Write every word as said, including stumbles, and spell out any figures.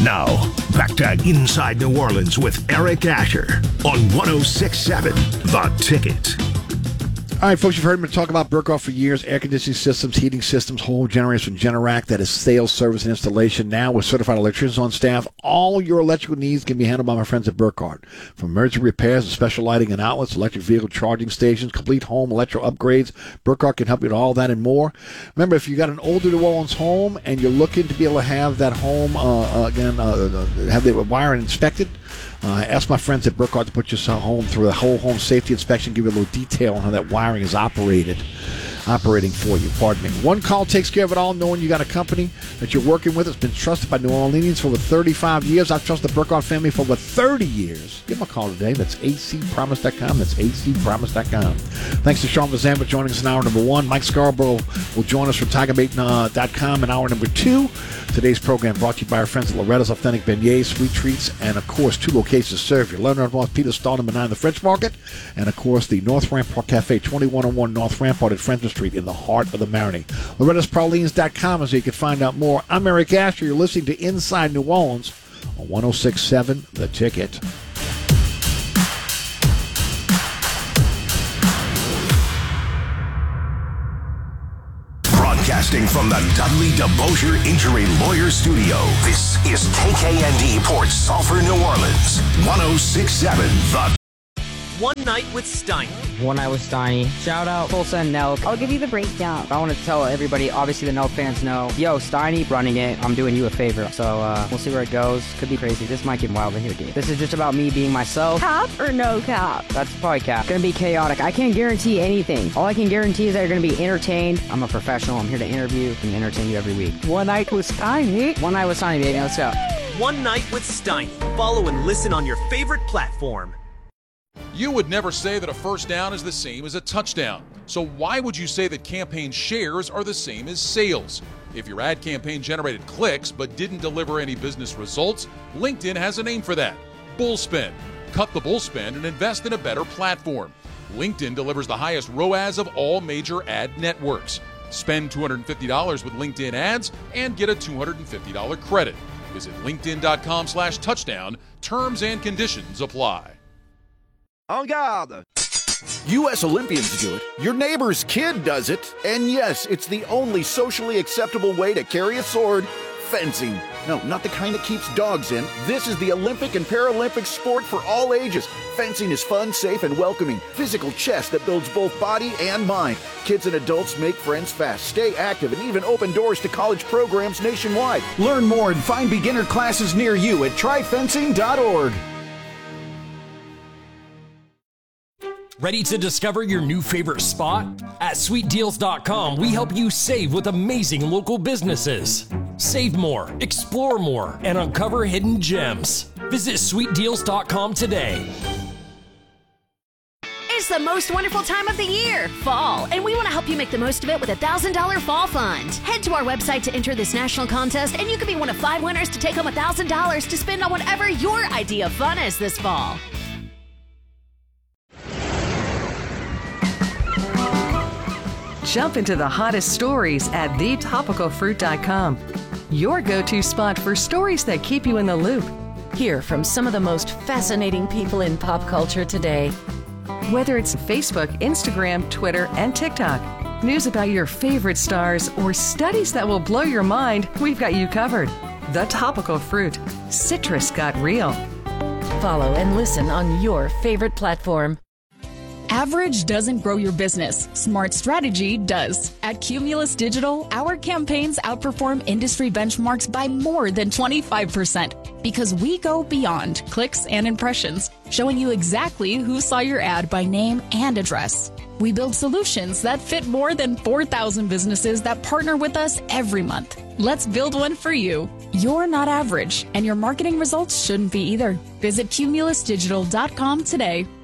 Now, back to Inside New Orleans with Eric Asher on one oh six point seven The Ticket. All right, folks, you've heard me talk about Burkhardt for years. Air conditioning systems, heating systems, home generators from Generac. That is sales, service, and installation. Now with certified electricians on staff, all your electrical needs can be handled by my friends at Burkhardt. From emergency repairs and special lighting and outlets, electric vehicle charging stations, complete home electrical upgrades, Burkhardt can help you with all that and more. Remember, if you got an older New Orleans home and you're looking to be able to have that home, uh, uh, again, uh, have the wiring inspected, Uh, ask my friends at Burkhardt to put your home through a whole home safety inspection, give you a little detail on how that wiring is operated, operating for you. Pardon me. One call takes care of it all, knowing you got a company that you're working with that's been trusted by New Orleanians for over thirty-five years. I've trusted the Burkhardt family for over thirty years. Give them a call today. That's a c promise dot com. That's a c promise dot com. Thanks to Sean Vazan for joining us in hour number one. Mike Scarborough will join us from tiger bait dot com in hour number two. Today's program brought to you by our friends at Loretta's Authentic Beignets, Sweet Treats, and, of course, two locations to serve you. Leonard North Peter Stall number nine, the French Market, and, of course, the North Rampart Cafe, twenty-one oh one North Rampart at Frenchman Street in the heart of the Marigny. Loretta's Pralines dot com is where you can find out more. I'm Eric Asher. You're listening to Inside New Orleans on one oh six point seven The Ticket. Broadcasting from the Dudley DeBosier Injury Lawyer Studio, this is K K N D Port Sulphur, New Orleans, one oh six point seven The One Night with Steiny. One Night with Steiny. Shout out Tulsa and Nelk. I'll give you the breakdown. I want to tell everybody, obviously the Nelk fans know, yo, Steiny running it, I'm doing you a favor. So uh, we'll see where it goes. Could be crazy. This might get wild in here, dude. This is just about me being myself. Cap or no cap? That's probably cap. Gonna be chaotic. I can't guarantee anything. All I can guarantee is that you're gonna be entertained. I'm a professional. I'm here to interview and entertain you every week. One Night with Steiny. One Night with Steiny, baby. Let's go. One Night with Steiny. Follow and listen on your favorite platform. You would never say that a first down is the same as a touchdown. So why would you say that campaign shares are the same as sales? If your ad campaign generated clicks but didn't deliver any business results, LinkedIn has a name for that. Bullspend. Cut the bullspend and invest in a better platform. LinkedIn delivers the highest R O A S of all major ad networks. Spend two hundred fifty dollars with LinkedIn ads and get a two hundred fifty dollars credit. Visit linkedin.com slash touchdown. Terms and conditions apply. En garde! U S Olympians do it, your neighbor's kid does it, and yes, it's the only socially acceptable way to carry a sword, fencing. No, not the kind that keeps dogs in. This is the Olympic and Paralympic sport for all ages. Fencing is fun, safe, and welcoming. Physical chess that builds both body and mind. Kids and adults make friends fast, stay active, and even open doors to college programs nationwide. Learn more and find beginner classes near you at try fencing dot org. Ready to discover your new favorite spot? At sweet deals dot com, we help you save with amazing local businesses. Save more, explore more, and uncover hidden gems. Visit sweet deals dot com today. It's the most wonderful time of the year, fall, and we want to help you make the most of it with a one thousand dollars Fall Fund. Head to our website to enter this national contest, and you could be one of five winners to take home one thousand dollars to spend on whatever your idea of fun is this fall. Jump into the hottest stories at the topical fruit dot com. Your go-to spot for stories that keep you in the loop. Hear from some of the most fascinating people in pop culture today. Whether it's Facebook, Instagram, Twitter, and TikTok, news about your favorite stars, or studies that will blow your mind, we've got you covered. The Topical Fruit. Citrus got real. Follow and listen on your favorite platform. Average doesn't grow your business. Smart strategy does. At Cumulus Digital, our campaigns outperform industry benchmarks by more than twenty-five percent because we go beyond clicks and impressions, showing you exactly who saw your ad by name and address. We build solutions that fit more than four thousand businesses that partner with us every month. Let's build one for you. You're not average, and your marketing results shouldn't be either. Visit cumulus digital dot com today.